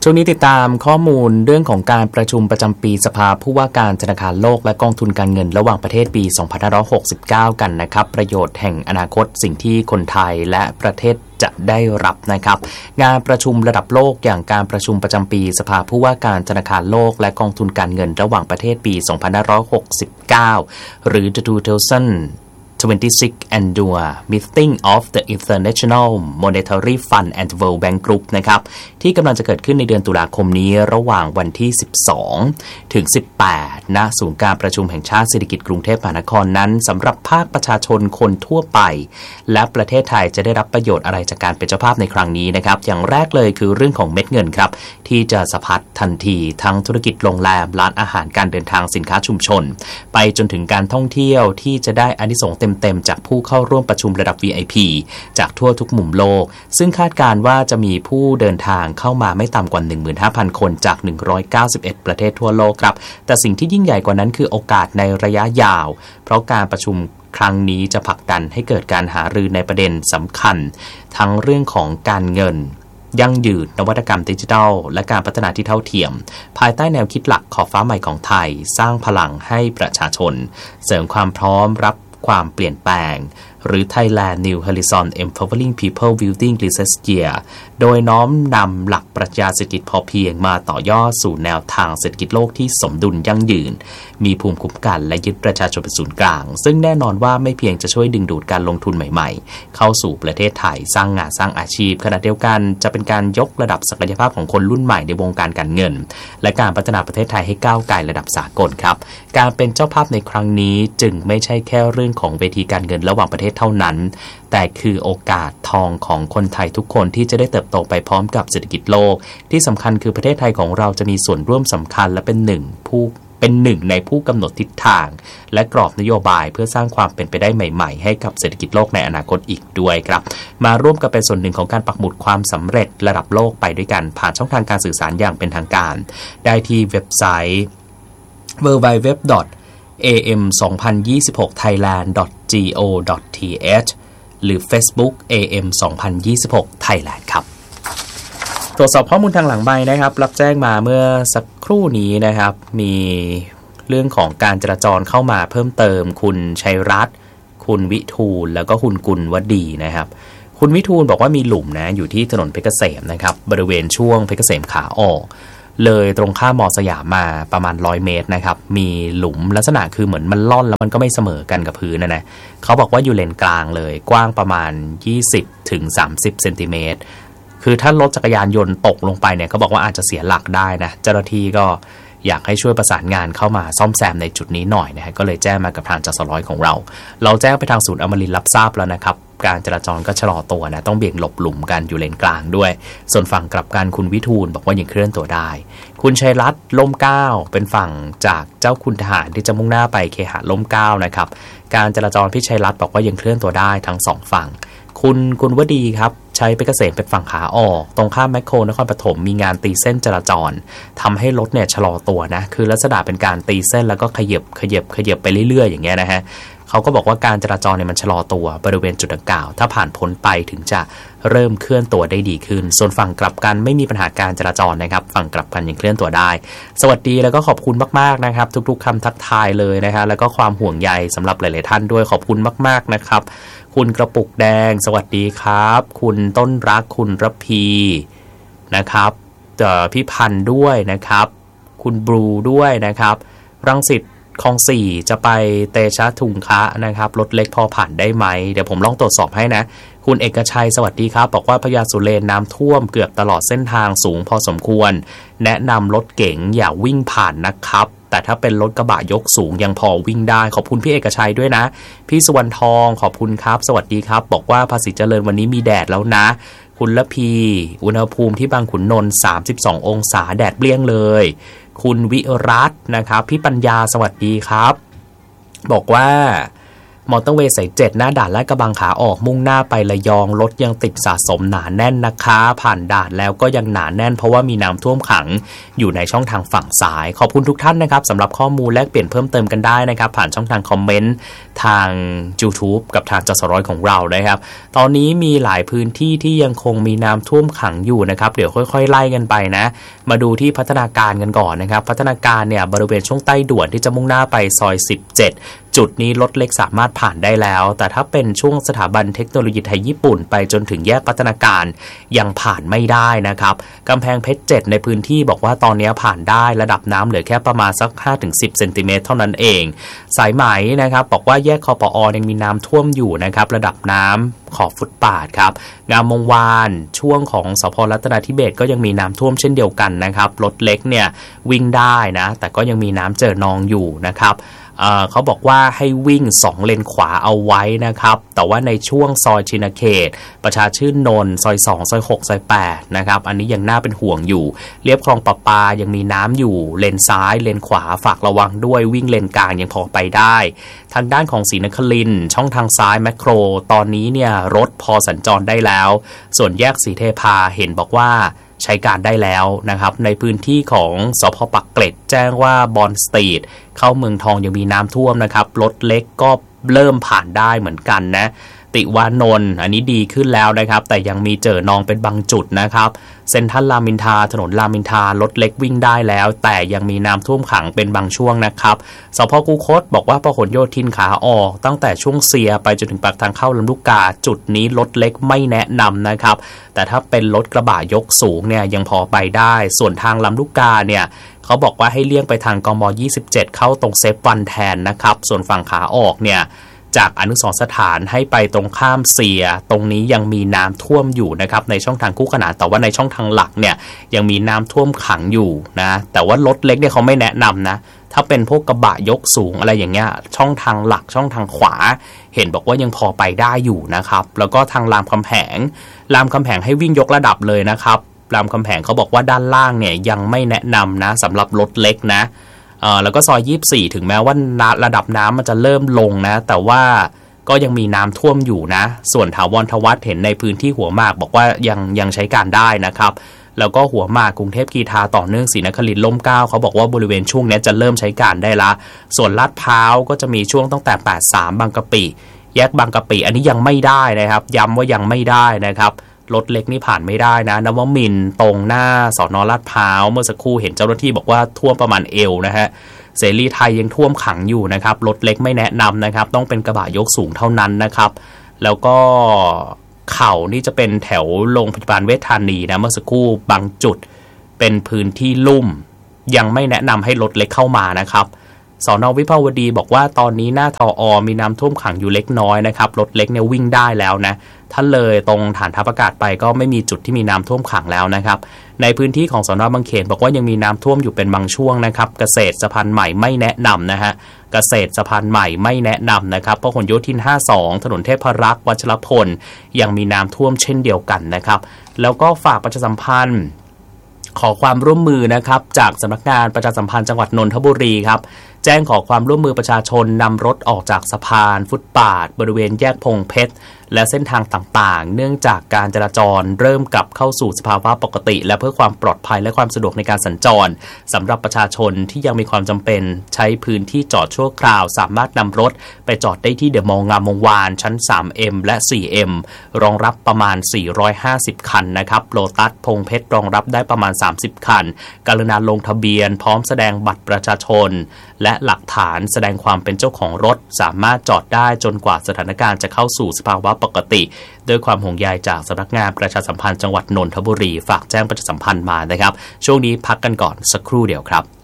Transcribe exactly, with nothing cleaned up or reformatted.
ช่วงนี้ติดตามข้อมูลเรื่องของการประชุมประจำปีสภาผู้ว่าการธนาคารโลกและกองทุนการเงินระหว่างประเทศปี สองพันห้าร้อยหกสิบเก้า กันนะครับประโยชน์แห่งอนาคตสิ่งที่คนไทยและประเทศจะได้รับนะครับงานประชุมระดับโลกอย่างการประชุมประจำปีสภาผู้ว่าการธนาคารโลกและกองทุนการเงินระหว่างประเทศปี สองพันห้าร้อยหกสิบเก้า หรือ The สองพันยี่สิบหก Annual Meeting of the International Monetary Fund and World Bank Group นะครับที่กำลังจะเกิดขึ้นในเดือนตุลาคมนี้ระหว่างวันที่สิบสองถึงสิบแปดณศูนย์การประชุมแห่งชาติเศรษฐกิจกรุงเทพมหานครนั้นสำหรับภาคประชาชนคนทั่วไปและประเทศไทยจะได้รับประโยชน์อะไรจากการเป็นเจ้าภาพในครั้งนี้นะครับอย่างแรกเลยคือเรื่องของเม็ดเงินครับที่จะสะพัดทันทีทั้งธุรกิจโรงแรมร้านอาหารการเดินทางสินค้าชุมชนไปจนถึงการท่องเที่ยวที่จะได้อานิสงส์เต็มๆจากผู้เข้าร่วมประชุมระดับ วี ไอ พี จากทั่วทุกมุมโลกซึ่งคาดการณ์ว่าจะมีผู้เดินทางเข้ามาไม่ต่ำกว่า หนึ่งหมื่นห้าพัน คนจากหนึ่งร้อยเก้าสิบเอ็ดประเทศทั่วโลกครับแต่สิ่งที่ยิ่งใหญ่กว่านั้นคือโอกาสในระยะยาวเพราะการประชุมครั้งนี้จะผลักดันให้เกิดการหารือในประเด็นสำคัญทั้งเรื่องของการเงินยั่งยืนนวัตกรรมดิจิทัลและการพัฒนาที่เท่าเทียมภายใต้แนวคิดหลักขอบฟ้าใหม่ของไทยสร้างพลังให้ประชาชนเสริมความพร้อมรับความเปลี่ยนแปลงหรือ Thailand New Horizon Empowering People Building Research Year โดยน้อมนำหลักปรัชญาเศรษฐกิจพอเพียงมาต่อยอดสู่แนวทางเศรษฐกิจโลกที่สมดุลยั่งยืนมีภูมิคุ้มกันและยึดประชาชนเป็นศูนย์กลางซึ่งแน่นอนว่าไม่เพียงจะช่วยดึงดูดการลงทุนใหม่ๆเข้าสู่ประเทศไทยสร้างงานสร้างอาชีพขณะเดียวกันจะเป็นการยกระดับศักยภาพของคนรุ่นใหม่ในวงการการเงินและการพัฒนาประเทศไทยให้ก้าวไกลระดับสากลครับการเป็นเจ้าภาพในครั้งนี้จึงไม่ใช่แค่เรื่องของเวทีการเงินระหว่างประเทศเท่านั้นแต่คือโอกาสทองของคนไทยทุกคนที่จะได้เติบโตไปพร้อมกับเศรษฐกิจโลกที่สำคัญคือประเทศไทยของเราจะมีส่วนร่วมสำคัญและเป็นหนึ่งผู้เป็นหนึ่งในผู้กำหนดทิศทางและกรอบนโยบายเพื่อสร้างความเป็นไปได้ใหม่ๆให้กับเศรษฐกิจโลกในอนาคตอีกด้วยครับมาร่วมกันเป็นส่วนหนึ่งของการปักหมุดความสำเร็จระดับโลกไปด้วยกันผ่านช่องทางการสื่อสารอย่างเป็นทางการได้ที่เว็บไซต์ ดับเบิลยู ดับเบิลยู ดับเบิลยู ดอท เอ เอ็ม สองพันยี่สิบหก ไทยแลนด์ ดอท จี โอ ดอท ที เอช หรือ Facebook เอ เอ็ม สองพันยี่สิบหก Thailand ครับตรวจสอบข้อมูลทางหลังไมค์นะครับรับแจ้งมาเมื่อสักครู่นี้นะครับมีเรื่องของการจราจรเข้ามาเพิ่มเติมคุณชัยรัตน์คุณวิทูลแล้วก็คุณกุลวดีนะครับคุณวิทูลบอกว่ามีหลุมนะอยู่ที่ถนนเพชรเกษมนะครับบริเวณช่วงเพชรเกษมขาออกเลยตรงข้ามมอสยามมาประมาณหนึ่งร้อยเมตรนะครับมีหลุมลักษณะคือเหมือนมันล่อนแล้วมันก็ไม่เสมอกันกับพื้นนะนะเขาบอกว่าอยู่เลนกลางเลยกว้างประมาณยี่สิบถึงสามสิบเซนติเมตรคือถ้ารถจักรยานยนต์ตกลงไปเนี่ยเขาบอกว่าอาจจะเสียหลักได้นะเจ้าหน้าที่ก็อยากให้ช่วยประสานงานเข้ามาซ่อมแซมในจุดนี้หน่อยนะฮะก็เลยแจ้งมากับทางจสร้อยของเราเราแจ้งไปทางศูนย์อมรินทร์รับทราบแล้วนะครับการจราจรก็ชะลอตัวนะต้องเบี่ยงหลบหลุมกันอยู่เลนกลางด้วยส่วนฝั่งกลับกันคุณวิทูลบอกว่ายังเคลื่อนตัวได้คุณชัยรัตน์ล่มเกล้าเป็นฝั่งจากเจ้าคุณทหารที่จะมุ่งหน้าไปเคหะล่มเกล้านะครับการจราจรพี่ชัยรัตน์บอกว่ายังเคลื่อนตัวได้ทั้งสองฝั่งคุณกุลวดีครับใช้เพชรเกษมเป็นฝั่งขาออกตรงข้ามแมคโครนครปฐมมีงานตีเส้นจราจรทำให้รถเนี่ยชะลอตัวนะคือลักษณะเป็นการตีเส้นแล้วก็ขยับขยับขยับไปเรื่อยๆอย่างเงี้ยนะฮะเขาก็บอกว่าการจราจรเนี่ยมันชะลอตัวบริเวณจุดดังกล่าวถ้าผ่านพ้นไปถึงจะเริ่มเคลื่อนตัวได้ดีขึ้นส่วนฝั่งกลับกันไม่มีปัญหาการจราจรนะครับฝั่งกลับกันยังเคลื่อนตัวได้สวัสดีแล้วก็ขอบคุณมากๆนะครับทุกๆคำทักทายเลยนะฮะแล้วก็ความห่วงใยสำหรับหลายๆท่านด้วยขอบคุณมากๆนะครับคุณกระปุกแดงสวัสดีครับคุณต้นรักคุณระพีนะครับพี่พันธ์ด้วยนะครับคุณบลูด้วยนะครับรังสิตคลองสี่จะไปเตชะทุงคะนะครับรถเล็กพอผ่านได้ไหมเดี๋ยวผมลองตรวจสอบให้นะคุณเอกชัยสวัสดีครับบอกว่าพญาสุเรนน้ำท่วมเกือบตลอดเส้นทางสูงพอสมควรแนะนำรถเก๋งอย่าวิ่งผ่านนะครับแต่ถ้าเป็นรถกระบะยกสูงยังพอวิ่งได้ขอบคุณพี่เอกชัยด้วยนะพี่สุวรรณทองขอบคุณครับสวัสดีครับบอกว่าภาษีเจริญวันนี้มีแดดแล้วนะคุณละพีอุณหภูมิที่บางขุนนนท์สามสิบสององศาแดดเปรี้ยงเลยคุณวิรัตน์นะครับพี่ปัญญาสวัสดีครับบอกว่ามอเตอร์เวย์สายเจ็ดหน้าด่านลาดกระบังขาออกมุ่งหน้าไประยองรถยังติดสะสมหนาแน่นนะคะผ่านด่านแล้วก็ยังหนาแน่นเพราะว่ามีน้ำท่วมขังอยู่ในช่องทางฝั่งซ้ายขอบคุณทุกท่านนะครับสำหรับข้อมูลแลกเปลี่ยนเพิ่มเติมกันได้นะครับผ่านช่องทางคอมเมนต์ทาง YouTube กับทางจสร้อยของเรานะครับตอนนี้มีหลายพื้นที่ที่ยังคงมีน้ำท่วมขังอยู่นะครับเดี๋ยวค่อยๆไล่กันไปนะมาดูที่พัฒนาการกันก่อนนะครับพัฒนาการเนี่ยบริเวณช่วงใต้ด่วนที่จะมุ่งหน้าไปซอยสิบเจ็ดจุดนี้รถเล็กสามารถผ่านได้แล้วแต่ถ้าเป็นช่วงสถาบันเทคโนโลยีไทยญี่ปุ่นไปจนถึงแยกพัฒนาการยังผ่านไม่ได้นะครับกำแพงเพชรเจ็ดในพื้นที่บอกว่าตอนนี้ผ่านได้ระดับน้ำเหลือแค่ประมาณสัก ห้าถึงสิบ เซนติเมตรเท่านั้นเองสายไหมนะครับบอกว่าแยกคปอยังมีน้ำท่วมอยู่นะครับระดับน้ำขอบฟุตบาทครับงามวงวานช่วงของสภ.รัตนาธิเบศรก็ยังมีน้ำท่วมเช่นเดียวกันนะครับรถเล็กเนี่ยวิ่งได้นะแต่ก็ยังมีน้ำเจิ่นองอยู่นะครับเอ่อเขาบอกว่าให้วิ่งสองเลนขวาเอาไว้นะครับแต่ว่าในช่วงซอยชินเขตประชาชื่นนนท์ซอยสองซอยหกซอยแปดนะครับอันนี้ยังน่าเป็นห่วงอยู่เรียบคลองประปายังมีน้ำอยู่เลนซ้ายเลนขวาฝากระวังด้วยวิ่งเลนกลางยังพอไปได้ทางด้านของศรีนครินทร์ช่องทางซ้ายแมคโครตอนนี้เนี่ยรถพอสัญจรได้แล้วส่วนแยกศรีเทพาเห็นบอกว่าใช้การได้แล้วนะครับในพื้นที่ของสภ.ปักเกร็ดแจ้งว่าบอนสตรีทเข้าเมืองทองยังมีน้ำท่วมนะครับรถเล็กก็เริ่มผ่านได้เหมือนกันนะติวานนท์อันนี้ดีขึ้นแล้วนะครับแต่ยังมีเจอนองเป็นบางจุดนะครับเซ็นทรัลรามอินทราถนนรามอินทรารถเล็กวิ่งได้แล้วแต่ยังมีน้ำท่วมขังเป็นบางช่วงนะครับสภ.คูคตบอกว่าพหลโยธินขาออกตั้งแต่ช่วงเซียไปจนถึงปากทางเข้าลำลูกกาจุดนี้รถเล็กไม่แนะนำนะครับแต่ถ้าเป็นรถกระบะยกสูงเนี่ยยังพอไปได้ส่วนทางลำลูกกาเนี่ยเขาบอกว่าให้เลี่ยงไปทางกมยี่สิบเจ็ดเข้าตรงเซฟวันแทนนะครับส่วนฝั่งขาออกเนี่ยจากอนุสรณ์สถานให้ไปตรงข้ามเสียตรงนี้ยังมีน้ำท่วมอยู่นะครับในช่องทางคู่ขนานแต่ว่าในช่องทางหลักเนี่ยยังมีน้ำท่วมขังอยู่นะแต่ว่ารถเล็กเนี่ยเขาไม่แนะนำนะถ้าเป็นพวกกระบะยกสูงอะไรอย่างเงี้ยช่องทางหลักช่องทางขวาเห็นบอกว่ายังพอไปได้อยู่นะครับแล้วก็ทางรามคำแหงรามคำแหงให้วิ่งยกระดับเลยนะครับรามคำแหงเขาบอกว่าด้านล่างเนี่ยยังไม่แนะนำนะสำหรับรถเล็กนะเอ่อแล้วก็ซอยยี่สิบสี่ถึงแม้ว่าระดับน้ำมันจะเริ่มลงนะแต่ว่าก็ยังมีน้ำท่วมอยู่นะส่วนถาวรทวัฒน์เห็นในพื้นที่หัวหมากบอกว่ายังยังใช้การได้นะครับแล้วก็หัวหมากกรุงเทพกีฬาต่อเนื่องศรีนครินทร์ล่มเกล้าเขาบอกว่าบริเวณช่วงนี้จะเริ่มใช้การได้ละส่วนลาดพร้าวก็จะมีช่วงตั้งแต่แปดสิบสามบางกะปิแยกบางกะปิอันนี้ยังไม่ได้นะครับย้ำว่ายังไม่ได้นะครับรถเล็กนี่ผ่านไม่ได้นะนวมินทร์ตรงหน้าสน.ลาดพร้าวเมื่อสักครู่เห็นเจ้าหน้าที่บอกว่าท่วมประมาณเอวนะฮะเสรีไทยยังท่วมขังอยู่นะครับรถเล็กไม่แนะนำนะครับต้องเป็นกระบะยกสูงเท่านั้นนะครับแล้วก็เข่านี่จะเป็นแถวโรงพยาบาลเวชธานีนะเมื่อสักครู่บางจุดเป็นพื้นที่ลุ่มยังไม่แนะนำให้รถเล็กเข้ามานะครับสน.วิภาวดีบอกว่าตอนนี้หน้าทออมีน้ำท่วมขังอยู่เล็กน้อยนะครับรถเล็กเนี่ยวิ่งได้แล้วนะถ้าเลยตรงฐานทัพอากาศไปก็ไม่มีจุดที่มีน้ำท่วมขังแล้วนะครับในพื้นที่ของสน.บางเขนบอกว่ายังมีน้ำท่วมอยู่เป็นบางช่วงนะครับเกษตรสะพานใหม่ไม่แนะนำนะฮะเกษตรสะพานใหม่ไม่แนะนำนะครับพหลโยธินห้าสิบสองถนนเทพรักษ์วัชรพลยังมีน้ำท่วมเช่นเดียวกันนะครับแล้วก็ฝากประชาสัมพันธ์ขอความร่วมมือนะครับจากสำนักงานประชาสัมพันธ์จังหวัดนนทบุรีครับแจ้งขอความร่วมมือประชาชนนำรถออกจากสะพานฟุตบาทบริเวณแยกพงเพชรและเส้นทางต่างๆเนื่องจากการจราจรเริ่มกลับเข้าสู่สภาวะปกติและเพื่อความปลอดภัยและความสะดวกในการสัญจรสำหรับประชาชนที่ยังมีความจำเป็นใช้พื้นที่จอดชั่วคราวสามารถนำรถไปจอดได้ที่เดอะมอลล์งามวงวานชั้น สามเอ็ม และ สี่เอ็ม รองรับประมาณสี่ร้อยห้าสิบคันนะครับโลตัสพงเพชรรองรับได้ประมาณสามสิบคันกรุณาลงทะเบียนพร้อมแสดงบัตรประชาชนและหลักฐานแสดงความเป็นเจ้าของรถสามารถจอดได้จนกว่าสถานการณ์จะเข้าสู่สภาวะปกติด้วยความห่วงใยจากสำนักงานประชาสัมพันธ์จังหวัดนนทบุรีฝากแจ้งประชาสัมพันธ์มานะครับช่วงนี้พักกันก่อนสักครู่เดียวครับ